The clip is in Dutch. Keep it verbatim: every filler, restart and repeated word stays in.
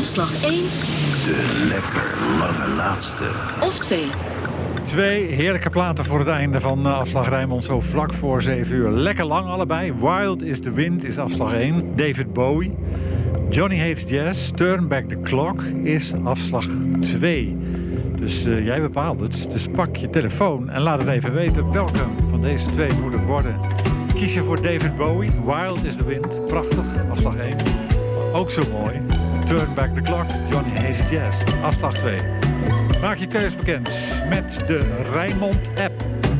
Afslag één. De lekker lange laatste. Of twee. Twee heerlijke platen voor het einde van uh, afslag Rijnmond, zo vlak voor zeven uur. Lekker lang allebei. Wild is the Wind is afslag één. David Bowie. Johnny Hates Jazz. Turn Back the Clock is afslag twee. Dus uh, jij bepaalt het. Dus pak je telefoon en laat het even weten welke van deze twee moet het worden. Kies je voor David Bowie. Wild is the Wind. Prachtig. Afslag één. Ook zo mooi. Turn Back the Clock. Johnny Hates Jazz. Afslag twee. Maak je keus bekend met de Rijnmond app.